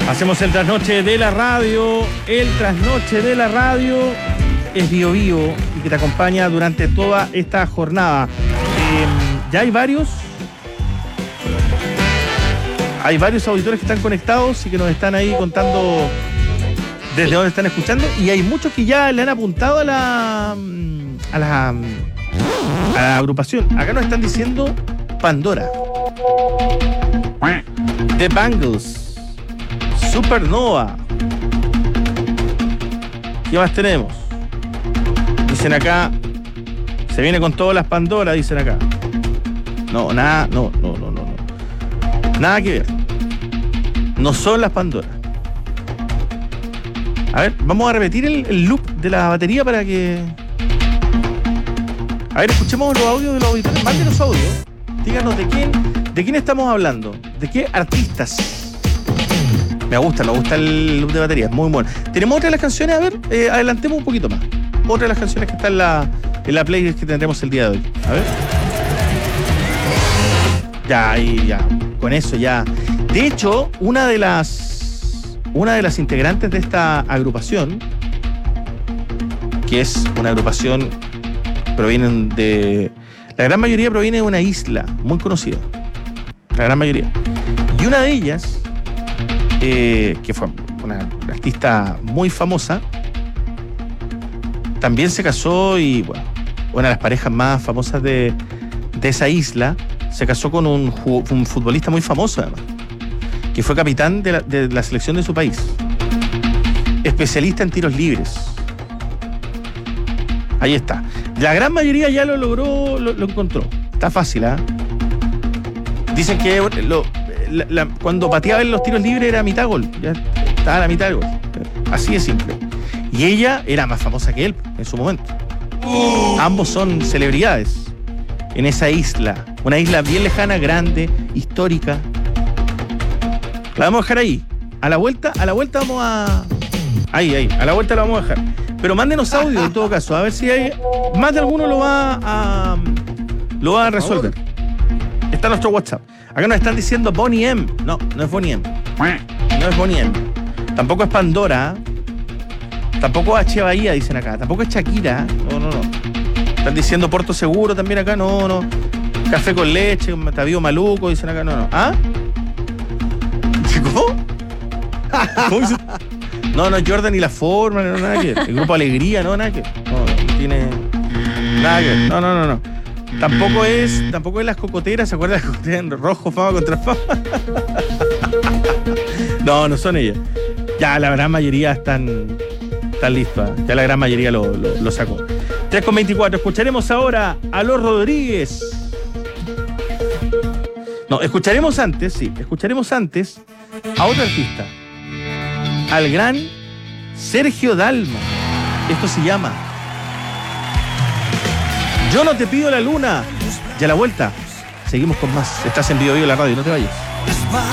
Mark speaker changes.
Speaker 1: Hacemos el trasnoche de la radio. El trasnoche de la radio es Bio Bio y que te acompaña durante toda esta jornada. Ya hay varios auditores que están conectados y que nos están ahí contando desde dónde están escuchando. Y hay muchos que ya le han apuntado a la agrupación. Acá nos están diciendo Pandora, The Bangles, Supernova. ¿Qué más tenemos? Dicen acá, se viene con todas las Pandora, dicen acá. No, nada, no. Nada que ver. No son las Pandora. A ver, vamos a repetir el loop de la batería para que... A ver, escuchemos los audios de los auditores. Mándenos audio. Díganos de quién estamos hablando. ¿De qué artistas? Me gusta el loop de batería. Muy bueno. ¿Tenemos otra de las canciones? A ver, adelantemos un poquito más. Otra de las canciones que está en la playlist que tendremos el día de hoy. A ver. Ya. Con eso ya. De hecho, una de las integrantes de esta agrupación, que es una agrupación, la gran mayoría proviene de una isla muy conocida. La gran mayoría. Y una de ellas, que fue una artista muy famosa, también se casó y, bueno, una de las parejas más famosas de esa isla, se casó con un futbolista muy famoso, además, que fue capitán de la selección de su país. Especialista en tiros libres. Ahí está. La gran mayoría ya lo logró, lo encontró. Está fácil, ¿eh? Dicen que cuando pateaba en los tiros libres era mitad gol. Ya estaba a la mitad del gol. Así de simple. Y ella era más famosa que él en su momento. Ambos son celebridades en esa isla. Una isla bien lejana, grande, histórica. La vamos a dejar ahí. A la vuelta vamos a... Ahí. A la vuelta la vamos a dejar. Pero mándenos audio en todo caso. A ver si hay... Más de alguno lo va a resolver. Está nuestro WhatsApp. Acá nos están diciendo Boney M. No es Boney M. No es Boney M. Tampoco es Pandora. Tampoco es H. Bahía, dicen acá. Tampoco es Shakira. No. Están diciendo Puerto Seguro también acá. No. Café con leche, Tavío Maluco, dicen acá. No. ¿Ah? ¿Cómo? ¿Cómo dice? No, Jordan y la forma, no, nada que ver. El grupo Alegría, no, nada que ver. No tiene nada que ver. No. Tampoco es las cocoteras, ¿se acuerdan de las cocoteras en rojo, fama contra fama? No son ellas. Ya la gran mayoría están listas. Ya la gran mayoría lo sacó. 3:24. Escucharemos ahora a Los Rodríguez. No, escucharemos antes a otro artista. Al gran Sergio Dalma. Esto se llama Yo no te pido la luna. Y a la vuelta seguimos con más. Estás en Bio Bio la radio, no te vayas.